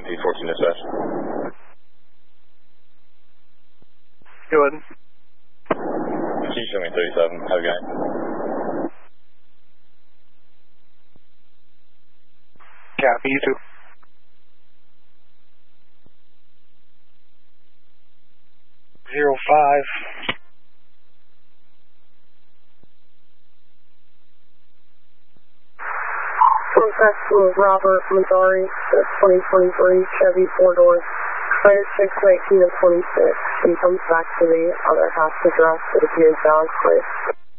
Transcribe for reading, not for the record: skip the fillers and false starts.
P14 dispatch. Go ahead. Can you show me 37? Have a good night. Copy, you too. Zero 05. Festival of Robert Mazzari, 2023 Chevy 4 doors, cleared 6/19 of 26. He comes back to the other house address. It appears valid, please.